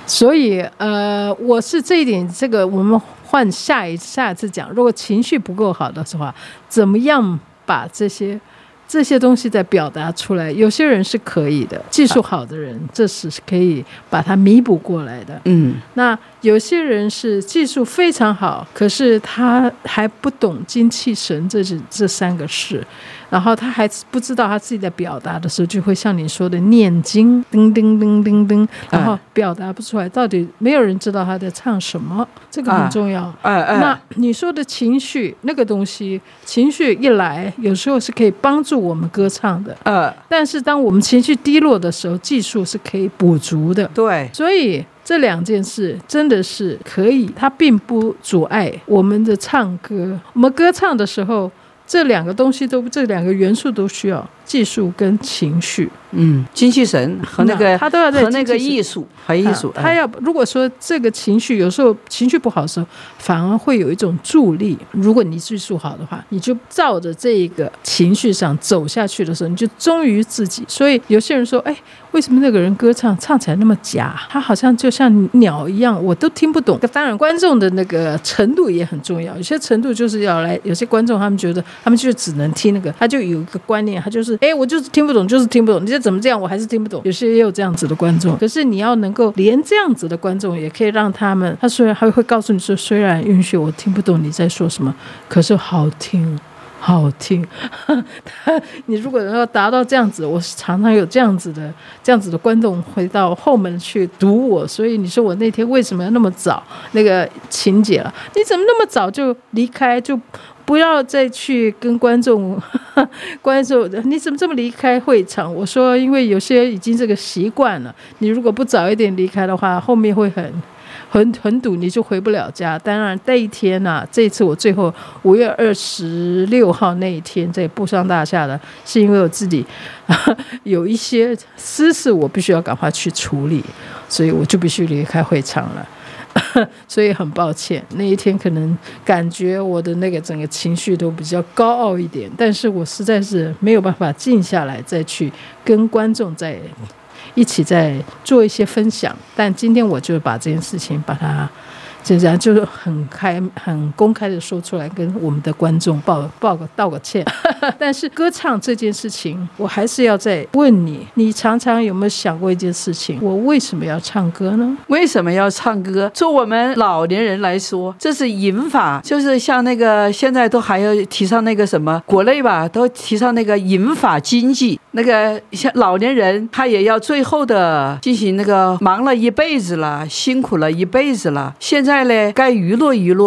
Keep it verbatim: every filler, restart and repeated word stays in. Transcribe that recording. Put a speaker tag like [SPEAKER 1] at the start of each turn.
[SPEAKER 1] 所以呃，我是这一点，这个我们换下一下一次讲。如果情绪不够好的话，怎么样把这些这些东西再表达出来？有些人是可以的，技术好的人，这是可以把它弥补过来的。嗯，那有些人是技术非常好，可是他还不懂精气神这这三个事。然后他还不知道他自己在表达的时候，就会像你说的念经，叮叮叮叮叮，然后表达不出来，到底没有人知道他在唱什么，这个很重要。啊啊啊、那你说的情绪那个东西，情绪一来，有时候是可以帮助我们歌唱的。啊、但是当我们情绪低落的时候，技术是可以补足的。对，所以这两件事真的是可以，它并不阻碍我们的唱歌。我们歌唱的时候，这两个东西都，这两个元素都需要技术跟情绪。
[SPEAKER 2] 嗯，精气神和那个
[SPEAKER 1] 他都要在
[SPEAKER 2] 和那个艺术和艺术。
[SPEAKER 1] 他要如果说这个情绪有时候情绪不好的时候，反而会有一种助力。如果你技术好的话，你就照着这一个情绪上走下去的时候，你就忠于自己。所以有些人说，哎，为什么那个人歌唱唱起来那么假？他好像就像鸟一样，我都听不懂。当然，观众的那个程度也很重要。有些程度就是要来，有些观众他们觉得他们就只能听那个，他就有一个观念，他就是哎，我就是听不懂，就是听不懂。你这怎么这样，我还是听不懂。有些也有这样子的观众，可是你要能够连这样子的观众也可以让他们，他虽然还会告诉你说，虽然允许我听不懂你在说什么，可是好听。好听，你如果要达到这样子，我常常有这样子的这样子的观众回到后门去堵我，所以你说我那天为什么要那么早？那个琴姐了，你怎么那么早就离开？就不要再去跟观众观众，你怎么这么离开会场？我说，因为有些已经这个习惯了，你如果不早一点离开的话，后面会很。很很堵，你就回不了家。当然那一天啊，这一次我最后五月二十六号那一天在布商大厦的，是因为我自己、啊、有一些私事我必须要赶快去处理，所以我就必须离开会场了。所以很抱歉，那一天可能感觉我的那个整个情绪都比较高傲一点，但是我实在是没有办法静下来再去跟观众再一起在做一些分享。但今天我就把这件事情把它就这样就是很开很公开的说出来，跟我们的观众报报个道个歉。但是歌唱这件事情，我还是要再问你，你常常有没有想过一件事情，我为什么要唱歌呢？
[SPEAKER 2] 为什么要唱歌？就我们老年人来说，这是银发，就是像那个现在都还要提倡那个什么，国内吧都提倡那个银发经济，那个像老年人他也要最后的进行那个忙了一辈子了，辛苦了一辈子了，现在呢该娱乐娱乐。